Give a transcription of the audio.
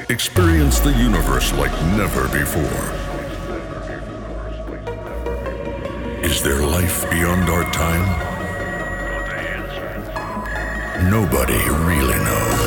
Experience the universe like never before. Is there life beyond our time? Nobody really knows.